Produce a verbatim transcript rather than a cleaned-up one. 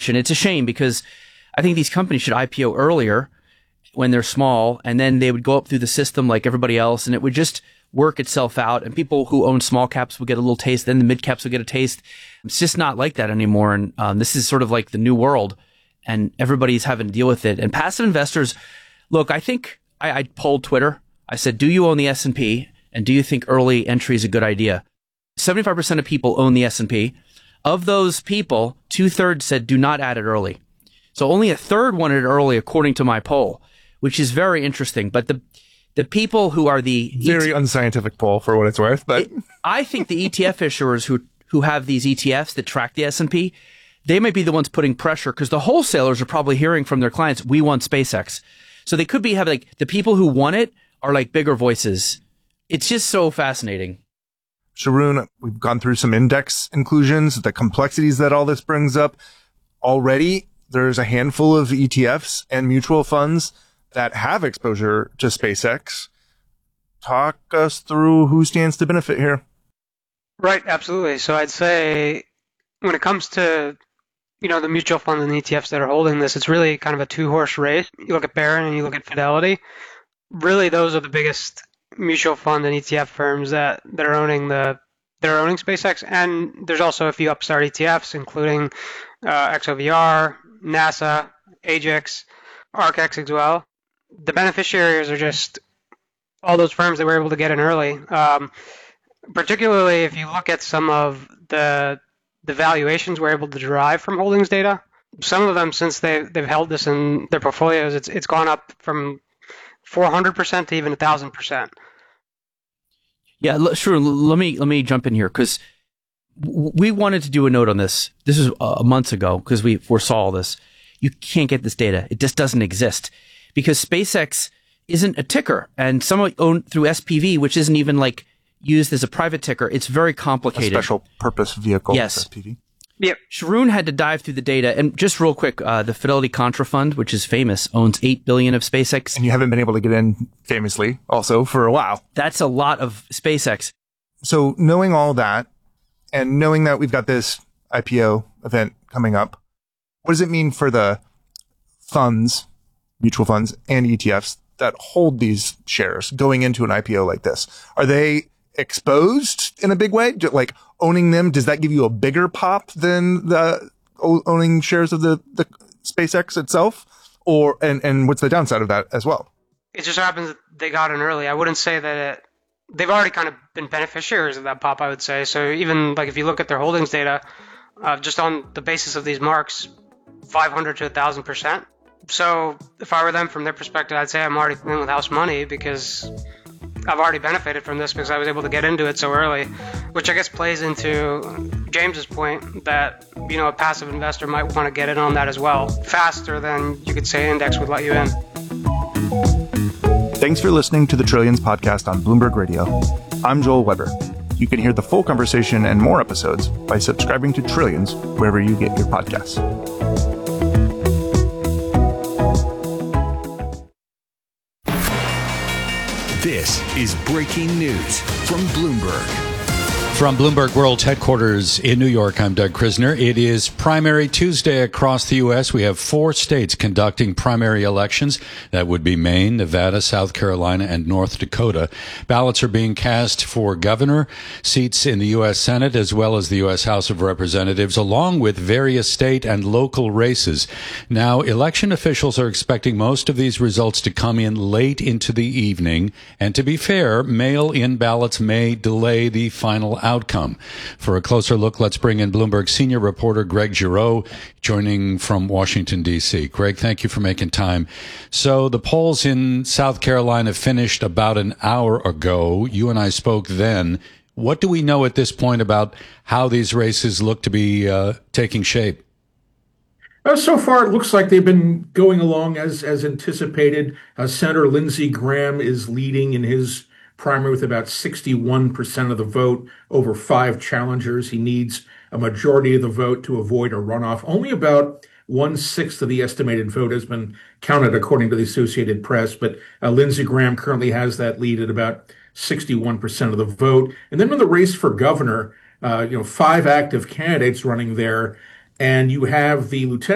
much. And it's a shame because I think these companies should I P O earlier when they're small, and then they would go up through the system like everybody else, and it would just work itself out. And people who own small caps will get a little taste, then the mid caps will get a taste. It's just not like that anymore. And um, this is sort of like the new world, and everybody's having to deal with it. And passive investors, look, I think I, I polled Twitter. I said, do you own the S and P? And do you think early entry is a good idea? seventy-five percent of people own the S and P. Of those people, two-thirds said do not add it early. So only a third wanted it early, according to my poll, which is very interesting. But the the people who are the... Very E T- unscientific poll for what it's worth. But it, I think the E T F issuers who, who have these E T Fs that track the S and P, they might be the ones putting pressure because the wholesalers are probably hearing from their clients, we want SpaceX. So they could be having like the people who want it are like bigger voices. It's just so fascinating. Sharoon, we've gone through some index inclusions, the complexities that all this brings up. Already, there's a handful of E T Fs and mutual funds that have exposure to SpaceX. Talk us through who stands to benefit here. Right, absolutely. So I'd say when it comes to, you know, the mutual funds and the E T Fs that are holding this, it's really kind of a two-horse race. You look at Barron and you look at Fidelity. Really, those are the biggest mutual fund and E T F firms that, that are owning the that are owning SpaceX. And there's also a few upstart E T Fs, including uh, X O V R, NASA, Ajax, ArcX as well. The beneficiaries are just all those firms that were able to get in early. Um, particularly if you look at some of the the valuations we're able to derive from holdings data. Some of them, since they they've held this in their portfolios, it's it's gone up from four hundred percent to even one thousand percent. Yeah, sure. Let me let me jump in here because we wanted to do a note on this. This was uh, months ago because we foresaw all this. You can't get this data. It just doesn't exist because SpaceX isn't a ticker, and some own through S P V, which isn't even like used as a private ticker. It's very complicated. A special purpose vehicle. Yes. S P V. Yep. Sharoon had to dive through the data, and just real quick, uh, the Fidelity Contra Fund, which is famous, owns eight billion dollars of SpaceX. And you haven't been able to get in famously also for a while. That's a lot of SpaceX. So knowing all that and knowing that we've got this I P O event coming up, what does it mean for the funds, mutual funds and E T Fs that hold these shares going into an I P O like this? Are they exposed in a big way? Like owning them, does that give you a bigger pop than the owning shares of the, the SpaceX itself? Or, and, and what's the downside of that as well? It just happens that they got in early. I wouldn't say that it, they've already kind of been beneficiaries of that pop, I would say. So even like if you look at their holdings data, uh, just on the basis of these marks, five hundred to one thousand percent. So if I were them from their perspective, I'd say I'm already playing with house money because I've already benefited from this because I was able to get into it so early, which I guess plays into James's point that, you know, a passive investor might want to get in on that as well, faster than you could say index would let you in. Thanks for listening to the Trillions podcast on Bloomberg Radio. I'm Joel Weber. You can hear the full conversation and more episodes by subscribing to Trillions wherever you get your podcasts. This is breaking news from Bloomberg. From Bloomberg World's headquarters in New York, I'm Doug Krisner. It is Primary Tuesday across the U S. We have four states conducting primary elections. That would be Maine, Nevada, South Carolina, and North Dakota. Ballots are being cast for governor, seats in the U S Senate, as well as the U S House of Representatives, along with various state and local races. Now, election officials are expecting most of these results to come in late into the evening. And to be fair, mail-in ballots may delay the final outcome. For a closer look, let's bring in Bloomberg senior reporter Greg Giraud, joining from Washington, D C. Greg, thank you for making time. So the polls in South Carolina finished about an hour ago. You and I spoke then. What do we know at this point about how these races look to be uh, taking shape? Uh, so far, it looks like they've been going along as as anticipated. Uh, Senator Lindsey Graham is leading in his primary with about sixty-one percent of the vote over five challengers. He needs a majority of the vote to avoid a runoff. Only about one-sixth of the estimated vote has been counted, according to the Associated Press. But uh, Lindsey Graham currently has that lead at about sixty-one percent of the vote. And then in the race for governor, uh, you know, five active candidates running there. And you have the lieutenant